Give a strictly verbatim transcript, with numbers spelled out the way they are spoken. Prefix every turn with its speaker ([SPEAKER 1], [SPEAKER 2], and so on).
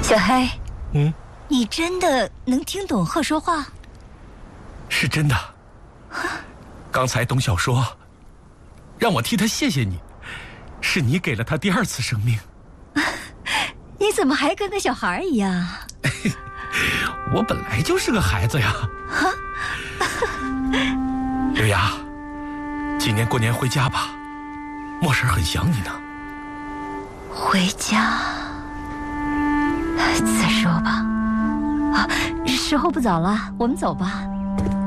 [SPEAKER 1] 小黑，
[SPEAKER 2] 嗯，
[SPEAKER 1] 你真的能听懂鹤说话？
[SPEAKER 2] 是真的。刚才董晓说，让我替他谢谢你，是你给了他第二次生命。
[SPEAKER 1] 你怎么还跟个小孩一样？
[SPEAKER 2] 我本来就是个孩子呀。刘雅，今年过年回家吧，墨婶很想你呢。
[SPEAKER 1] 回家，再说吧。啊，时候不早了，我们走吧。